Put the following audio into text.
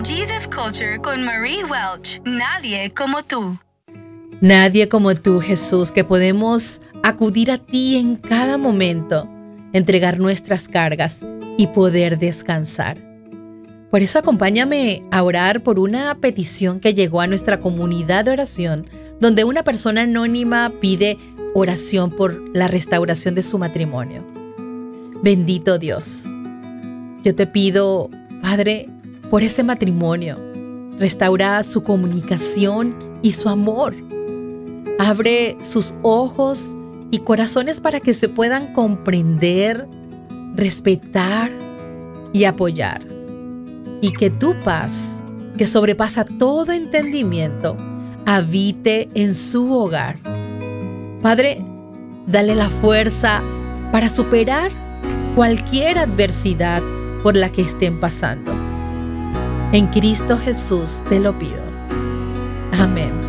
Jesus Culture con Marie Welch. Nadie como tú. Nadie como tú, Jesús, que podemos acudir a ti en cada momento, entregar nuestras cargas y poder descansar. Por eso acompáñame a orar por una petición que llegó a nuestra comunidad de oración, donde una persona anónima pide oración por la restauración de su matrimonio. Bendito Dios, yo te pido, Padre, por ese matrimonio, restaura su comunicación y su amor. Abre sus ojos y corazones para que se puedan comprender, respetar y apoyar. Y que tu paz, que sobrepasa todo entendimiento, habite en su hogar. Padre, dale la fuerza para superar cualquier adversidad por la que estén pasando. En Cristo Jesús te lo pido. Amén.